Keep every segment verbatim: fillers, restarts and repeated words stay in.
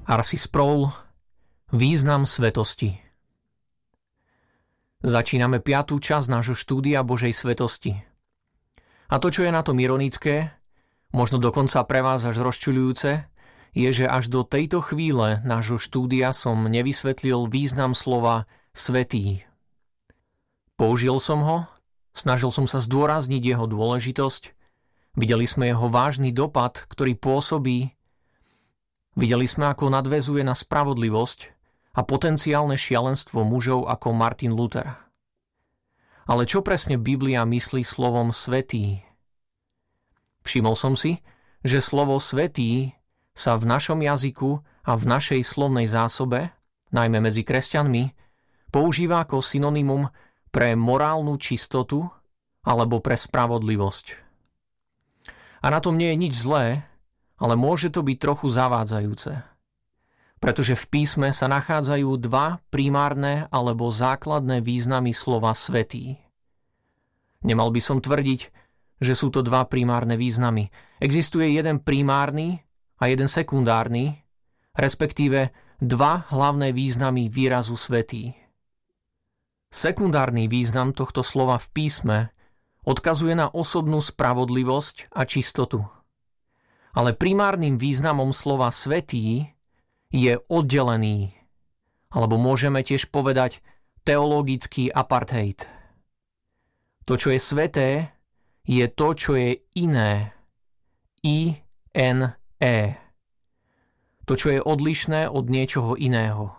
R C Sproul, Význam svetosti. Začíname piatú časť nášho štúdia Božej svetosti. A to, čo je na tom ironické, možno dokonca pre vás až rozčuľujúce, je, že až do tejto chvíle nášho štúdia som nevysvetlil význam slova svätý. Použil som ho, snažil som sa zdôrazniť jeho dôležitosť, videli sme jeho vážny dopad, ktorý pôsobí, videli sme, ako nadväzuje na spravodlivosť a potenciálne šialenstvo mužov ako Martin Luther. Ale čo presne Biblia myslí slovom svätý? Všimol som si, že slovo svätý sa v našom jazyku a v našej slovnej zásobe, najmä medzi kresťanmi, používa ako synonymum pre morálnu čistotu alebo pre spravodlivosť. A na tom nie je nič zlé, ale môže to byť trochu zavádzajúce. Pretože v písme sa nachádzajú dva primárne alebo základné významy slova svätý. Nemal by som tvrdiť, že sú to dva primárne významy. Existuje jeden primárny a jeden sekundárny, respektíve dva hlavné významy výrazu svätý. Sekundárny význam tohto slova v písme odkazuje na osobnú spravodlivosť a čistotu. Ale primárnym významom slova svätý je oddelený, alebo môžeme tiež povedať teologický apartheid. To, čo je sväté, je to, čo je iné. I N E. To, čo je odlišné od niečoho iného.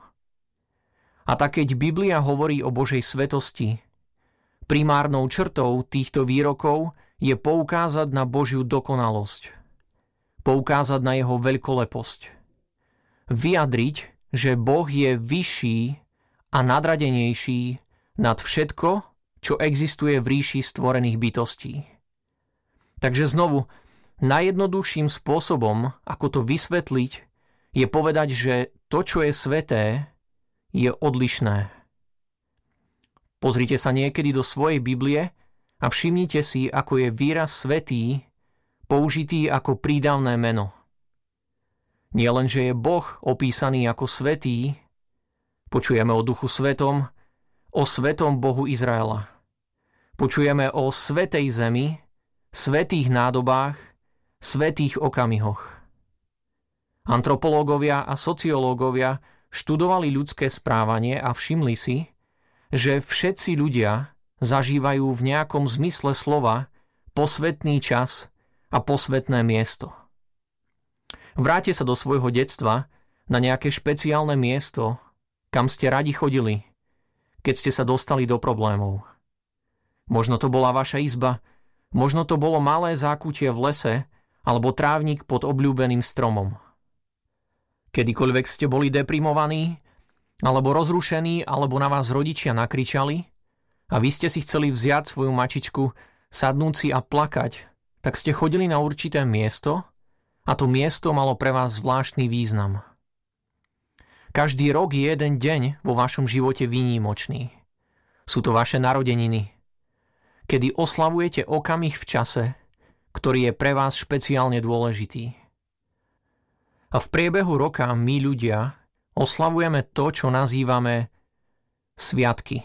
A tak keď Biblia hovorí o Božej svetosti, primárnou črtou týchto výrokov je poukázať na Božiu dokonalosť. Poukázať na jeho veľkoleposť. Vyjadriť, že Boh je vyšší a nadradenejší nad všetko, čo existuje v ríši stvorených bytostí. Takže znovu, najjednoduchším spôsobom, ako to vysvetliť, je povedať, že to, čo je sväté, je odlišné. Pozrite sa niekedy do svojej Biblie a všimnite si, ako je výraz svätý použitý ako prídavné meno. Nie len, že je Boh opísaný ako svätý, počujeme o Duchu Svetom, o Svetom Bohu Izraela. Počujeme o svätej zemi, svätých nádobách, svätých okamihoch. Antropológovia a sociológovia študovali ľudské správanie a všimli si, že všetci ľudia zažívajú v nejakom zmysle slova posvätný čas a posvätné miesto. Vráťte sa do svojho detstva na nejaké špeciálne miesto, kam ste radi chodili, keď ste sa dostali do problémov. Možno to bola vaša izba, možno to bolo malé zákutie v lese alebo trávnik pod obľúbeným stromom. Kedykoľvek ste boli deprimovaní, alebo rozrušení, alebo na vás rodičia nakričali a vy ste si chceli vziať svoju mačičku, sadnúť si a plakať, tak ste chodili na určité miesto a to miesto malo pre vás zvláštny význam. Každý rok je jeden deň vo vašom živote výnimočný. Sú to vaše narodeniny, kedy oslavujete okamih v čase, ktorý je pre vás špeciálne dôležitý. A v priebehu roka my ľudia oslavujeme to, čo nazývame sviatky.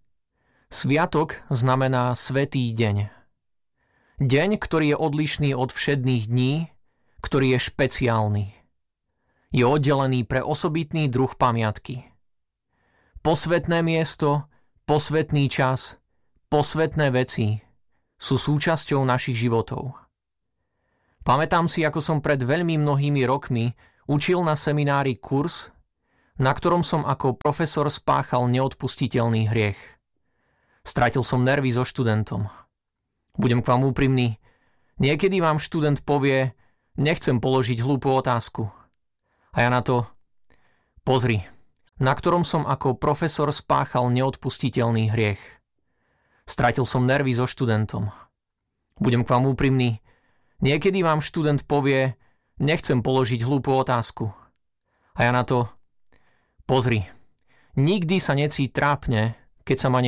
Sviatok znamená svätý deň. Deň, ktorý je odlišný od všedných dní, ktorý je špeciálny. Je oddelený pre osobitný druh pamiatky. Posvätné miesto, posvätný čas, posvätné veci sú súčasťou našich životov. Pamätám si, ako som pred veľmi mnohými rokmi učil na seminári kurz, na ktorom som ako profesor spáchal neodpustiteľný hriech. Stratil som nervy so študentom. Budem k vám úprimný. Niekedy vám študent povie, nechcem položiť hlúpu otázku. A ja na to, pozri, na ktorom som ako profesor spáchal neodpustiteľný hriech. Stratil som nervy so študentom. Budem k vám úprimný. Niekedy vám študent povie, nechcem položiť hlúpu otázku. A ja na to, pozri, nikdy sa necít trápne, keď sa ma